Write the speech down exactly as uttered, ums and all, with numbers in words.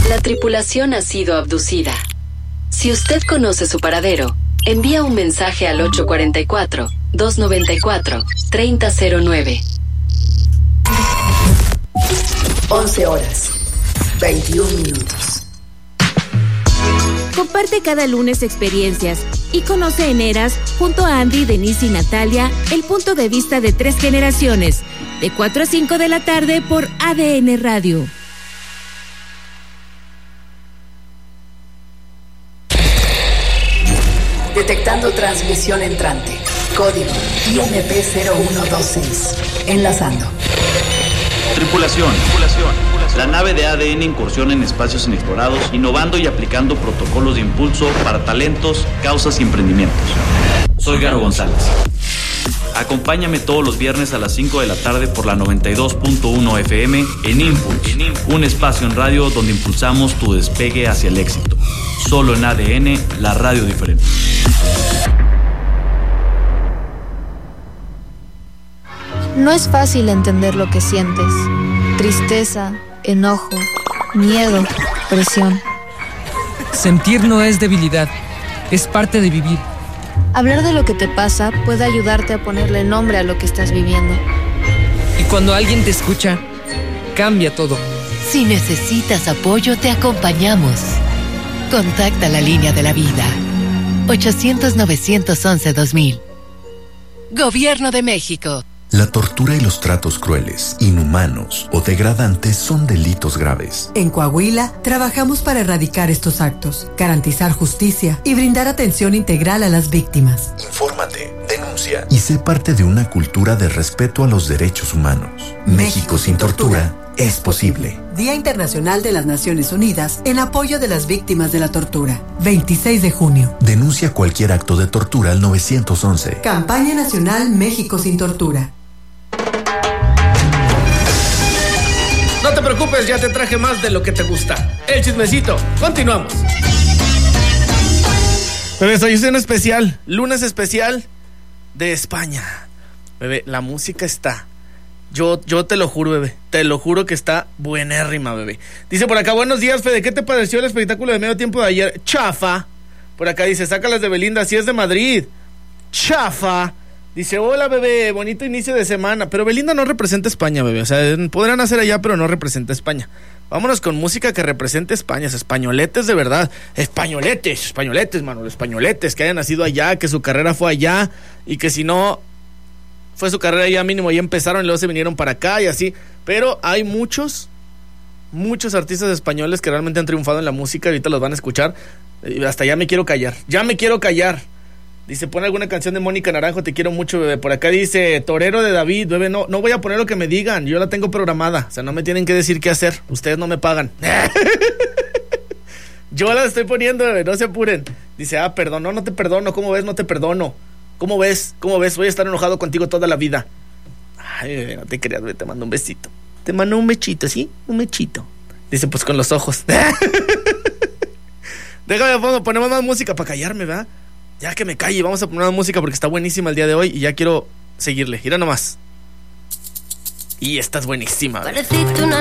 La tripulación ha sido abducida. Si usted conoce su paradero, envía un mensaje al ocho cuatro cuatro, dos nueve cuatro, tres cero cero nueve. once horas, veintiún minutos. Comparte cada lunes experiencias y conoce en Eras, junto a Andy, Denise y Natalia, el punto de vista de tres generaciones, de cuatro a cinco de la tarde por A D N Radio. Detectando transmisión entrante. Código I M P cero uno dos seis. Enlazando. Tripulación, tripulación. La nave de A D N incursiona en espacios inexplorados, innovando y aplicando protocolos de impulso para talentos, causas y emprendimientos. Soy Garo González. Acompáñame todos los viernes a las cinco de la tarde por la noventa y dos punto uno F M en Impulse, un espacio en radio donde impulsamos tu despegue hacia el éxito. Solo en A D N, la radio diferente. No es fácil entender lo que sientes. Tristeza, enojo, miedo, presión. Sentir no es debilidad, es parte de vivir. Hablar de lo que te pasa puede ayudarte a ponerle nombre a lo que estás viviendo. Y cuando alguien te escucha, cambia todo. Si necesitas apoyo, te acompañamos. Contacta la línea de la vida. ochocientos, novecientos once, dos mil. Gobierno de México. La tortura y los tratos crueles, inhumanos o degradantes son delitos graves. En Coahuila, trabajamos para erradicar estos actos, garantizar justicia y brindar atención integral a las víctimas. Infórmate, denuncia y sé parte de una cultura de respeto a los derechos humanos. México sin tortura es posible. Día Internacional de las Naciones Unidas en apoyo de las víctimas de la tortura. veintiséis de junio. Denuncia cualquier acto de tortura al nueve once. Campaña Nacional México sin Tortura. No te preocupes, ya te traje más de lo que te gusta. El chismecito. Continuamos. Bebé, hoy es un especial, lunes especial de España. Bebé, la música está. Yo, yo te lo juro, bebé. Te lo juro que está buenérrima, bebé. Dice por acá, buenos días, Fede. ¿Qué te pareció el espectáculo de medio tiempo de ayer? Chafa. Por acá dice, sácalas de Belinda, si es de Madrid. Chafa. Dice, hola, bebé, bonito inicio de semana. Pero Belinda no representa España, bebé. O sea, podrán hacer allá, pero no representa España. Vámonos con música que represente España. Españoletes de verdad. Españoletes, españoletes, mano. Españoletes que hayan nacido allá, que su carrera fue allá. Y que si no fue su carrera allá mínimo, ya empezaron y luego se vinieron para acá y así. Pero hay muchos, muchos artistas españoles que realmente han triunfado en la música. Ahorita los van a escuchar. Hasta ya me quiero callar. Ya me quiero callar. Dice, pon alguna canción de Mónica Naranjo, te quiero mucho, bebé. Por acá dice, Torero de David, bebé, no, no voy a poner lo que me digan, yo la tengo programada. O sea, no me tienen que decir qué hacer, ustedes no me pagan. Yo la estoy poniendo, bebé, no se apuren. Dice, ah, perdón, no, no te perdono, ¿cómo ves? No te perdono. ¿Cómo ves? ¿Cómo ves? Voy a estar enojado contigo toda la vida. Ay, bebé, no te creas, bebé, te mando un besito. Te mando un mechito, ¿sí? Un mechito. Dice, pues con los ojos. Déjame, pongo, ponemos más música para callarme, ¿verdad? Ya que me calle, vamos a poner una música porque está buenísima el día de hoy y ya quiero seguirle. Mira nomás. Y esta es buenísima. Pareciste una